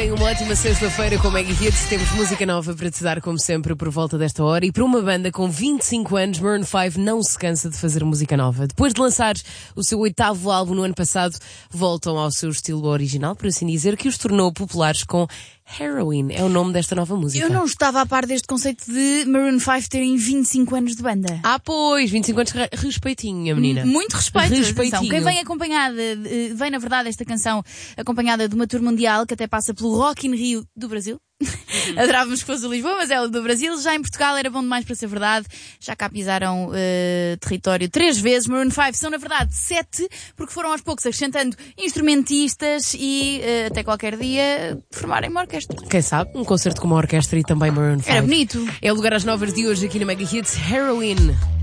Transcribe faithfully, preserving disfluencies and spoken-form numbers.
bem? Uma ótima sexta-feira com Mega Hits. Temos música nova para te dar, como sempre, por volta desta hora. E para uma banda com vinte e cinco anos, Maroon cinco não se cansa de fazer música nova. Depois de lançar o seu oitavo álbum no ano passado, voltam ao seu estilo original, por assim dizer, que os tornou populares com Heroin. É o nome desta nova música. Eu não estava a par deste conceito de Maroon cinco terem vinte e cinco anos de banda. Ah, pois, vinte e cinco anos, respeitinho, a menina. Muito respeito. Respeitinho. Atenção. Quem vem acompanhada, vem na verdade esta canção acompanhada de uma tour mundial que até passa pelo Rock in Rio do Brasil. Uhum. Adorávamos que fosse o Lisboa, mas é o do Brasil. Já em Portugal era bom demais para ser verdade. Já cá pisaram uh, território três vezes. Maroon cinco são na verdade sete, porque foram aos poucos acrescentando instrumentistas e uh, até qualquer dia formarem uma orquestra. Quem sabe? Um concerto com uma orquestra e também Maroon cinco. Era bonito. É o lugar às novas de hoje aqui na Mega Hits. Heroin.